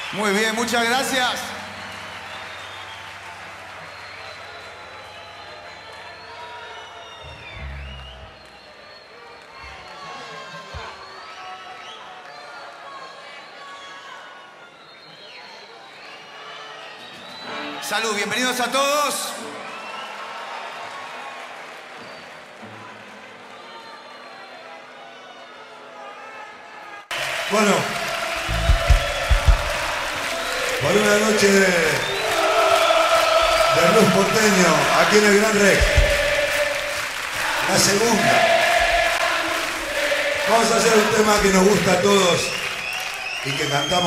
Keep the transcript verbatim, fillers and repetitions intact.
Muy bien, muchas gracias. Salud, bienvenidos a todos. Bueno, por una noche de, de blues porteño aquí en el Gran Rex, la segunda, vamos a hacer un tema que nos gusta a todos y que cantamos.